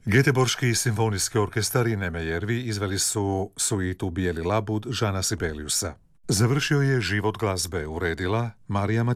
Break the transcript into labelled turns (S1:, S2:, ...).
S1: Göteborški simfonijski orkestar i Nemejervi izveli su suitu Bijeli labud Žana Sibeliusa. Završio je Život glazbe uredila Marija